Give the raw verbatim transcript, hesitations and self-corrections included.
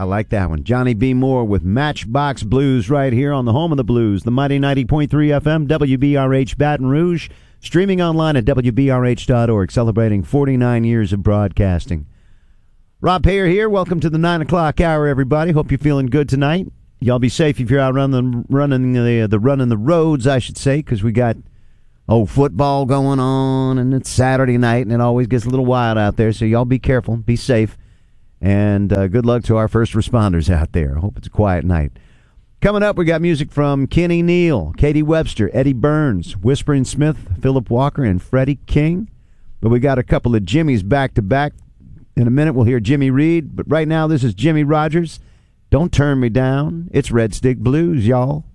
I like that one. Johnny B. Moore with Matchbox Blues right here on the home of the blues, the mighty ninety point three F M, W B R H Baton Rouge, streaming online at W B R H dot org, celebrating forty-nine years of broadcasting. Rob Payer here. Welcome to the nine o'clock hour, everybody. Hope you're feeling good tonight. Y'all be safe if you're out running, running the, the running the roads, I should say, because we got oh football going on, and it's Saturday night, and it always gets a little wild out there, so y'all be careful, be safe. And uh, good luck to our first responders out there. I hope it's a quiet night. Coming up, we got music from Kenny Neal, Katie Webster, Eddie Burns, Whispering Smith, Philip Walker, and Freddie King. But we got a couple of Jimmys back-to-back. In a minute, we'll hear Jimmy Reed. But right now, this is Jimmy Rogers. Don't Turn Me Down. It's Red Stick Blues, y'all.